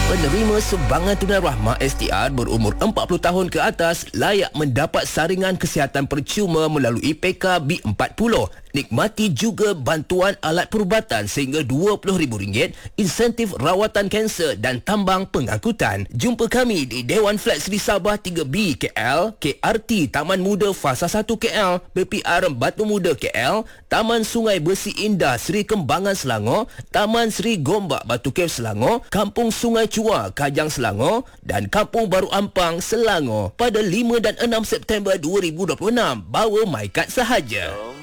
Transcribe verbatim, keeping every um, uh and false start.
Penerima sumbangan tunai rahmah S T R berumur empat puluh tahun ke atas layak mendapat saringan kesihatan percuma melalui P K B empat puluh. Nikmati juga bantuan alat perubatan sehingga dua puluh ribu ringgit, insentif rawatan kanser dan tambang pengangkutan. Jumpa kami di Dewan Flat Seri Sabah tiga B K L, K R T Taman Muda Fasa satu K L, B P R Batu Muda K L, Taman Sungai Bersih Indah Seri Kembangan Selangor, Taman Seri Gombak Batu Cave Selangor, Kampung Sungai Cua Kajang Selangor dan Kampung Baru Ampang Selangor pada lima dan enam September dua ribu dua puluh enam. Bawa MyKad sahaja.